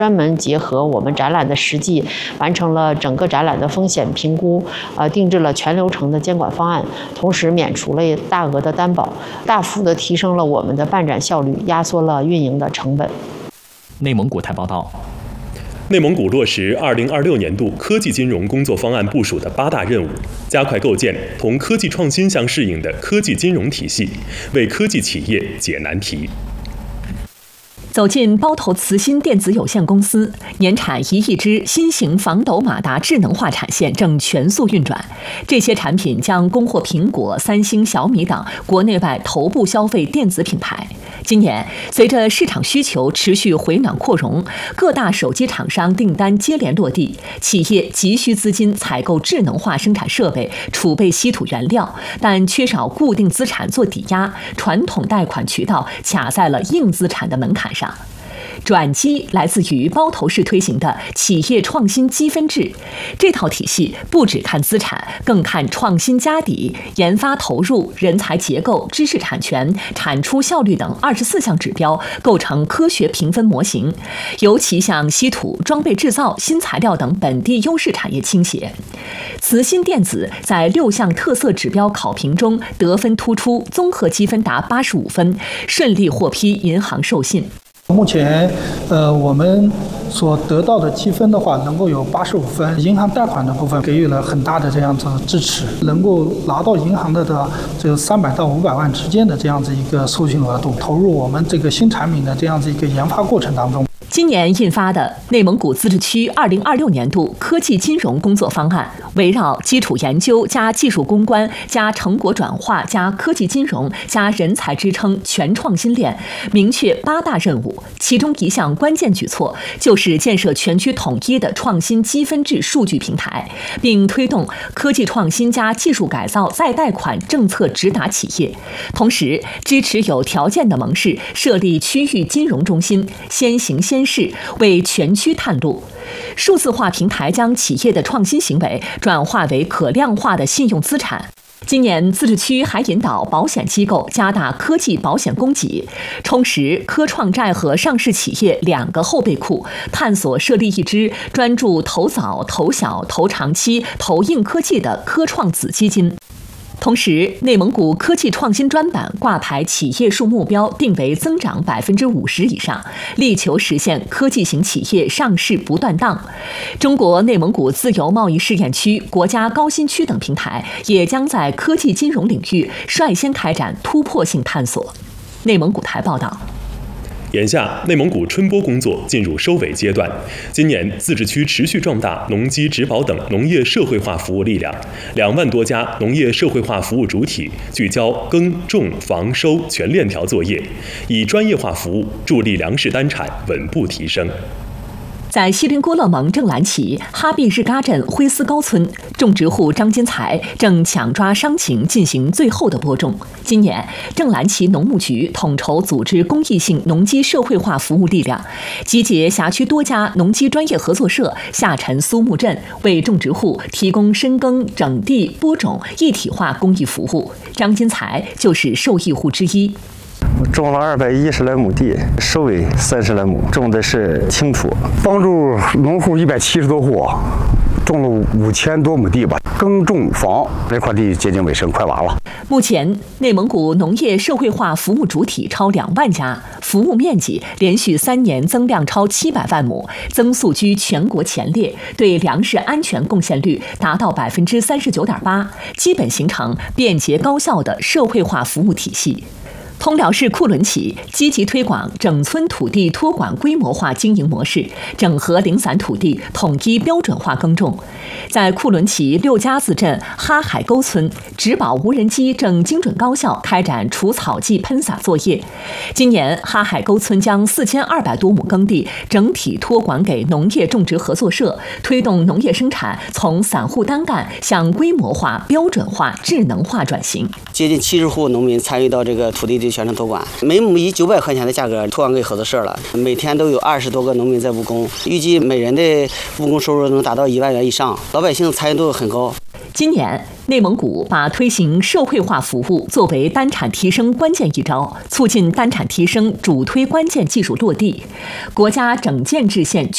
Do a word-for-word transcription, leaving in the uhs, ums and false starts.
专门结合我们展览的实际，完成了整个展览的风险评估，呃，定制了全流程的监管方案，同时免除了大额的担保，大幅的提升了我们的办展效率，压缩了运营的成本。 内蒙古台报道。 内蒙古落实二零二六年度科技金融工作方案部署的八大任务，加快构建同科技创新相适应的科技金融体系，为科技企业解难题。 走进包头慈鑫电子有限公司，年产一亿只新型防抖马达智能化产线正全速运转。这些产品将供货苹果、三星、小米等国内外头部消费电子品牌。今年，随着市场需求持续回暖扩容，各大手机厂商订单接连落地，企业急需资金采购智能化生产设备，储备稀土原料，但缺少固定资产做抵押，传统贷款渠道卡在了硬资产的门槛上。转机来自于包头市推行的企业创新积分制，这套体系不只看资产，更看创新家底、研发投入、人才结构、知识产权、产出效率等二十四项指标，构成科学评分模型，尤其向稀土、装备制造、新材料等本地优势产业倾斜。慈鑫电子在六项特色指标考评中得分突出，综合积分达八十五分，顺利获批银行授信。 目前，呃，我们所得到的积分的话，能够有八十五分。银行贷款的部分给予了很大的这样子支持，能够拿到银行的的这个三百到五百万之间的这样子一个授信额度，投入我们这个新产品的这样子一个研发过程当中。 今年印发的内蒙古自治区二零二六年度科技金融工作方案，围绕基础研究加技术攻关加成果转化加科技金融加人才支撑全创新链，明确八大任务。其中一项关键举措就是建设全区统一的创新积分制数据平台，并推动科技创新加技术改造再贷款政策直达企业，同时支持有条件的盟市设立区域金融中心，先行先试，为全区探路。数字化平台将企业的创新行为转化为可量化的信用资产。今年自治区还引导保险机构加大科技保险供给，充实科创债和上市企业两个后备库，探索设立一支专注投早、投小、投长期、投硬科技的科创子基金。同时，内蒙古科技创新专版挂牌企业数目标定为增长百分之五十以上，力求实现科技型企业上市不断档。中国内蒙古自由贸易试验区、国家高新区等平台也将在科技金融领域率先开展突破性探索。内蒙古台报道。 眼下，内蒙古春播工作进入收尾阶段。今年，自治区持续壮大农机植保等农业社会化服务力量，两万多家农业社会化服务主体聚焦耕种防收全链条作业，以专业化服务助力粮食单产稳步提升。 在锡林郭勒盟正蓝旗哈壁日嘎镇灰丝高村，种植户张金才正抢抓伤情进行最后的播种。今年，正蓝旗农牧局统筹组织公益性农机社会化服务力量，集结辖区多家农机专业合作社下沉苏木镇，为种植户提供深耕、整地、播种一体化公益服务。张金才就是受益户之一。 我种了二百一十来亩地，收尾三十来亩，种的是青土，帮助农户一百七十多户，种了五千多亩地吧。耕种房这块地接近尾声，快完了。 目前，内蒙古农业社会化服务主体超两万家，服务面积连续三年增量超七百万亩，增速居全国前列，对粮食安全贡献率达到百分之三十九点八，基本形成便捷高效的社会化服务体系。通辽市库伦旗积极推广整村土地托管规模化经营模式，整合零散土地，统一标准化耕种。在库伦旗六家子镇哈海沟村，植保无人机正精准高效开展除草剂喷洒作业。今年，哈海沟村将四千二百多亩耕地整体托管给农业种植合作社，推动农业生产从散户单干向规模化、标准化、智能化转型。 接近七十户农民参与到这个土地的全程托管，每亩以九百块钱的价格托管给合作社了，每天都有二十多个农民在务工，预计每人的务工收入能达到一万元以上，老百姓参与度很高。 今年，内蒙古把推行社会化服务作为单产提升关键一招，促进单产提升主推关键技术落地。国家整建制县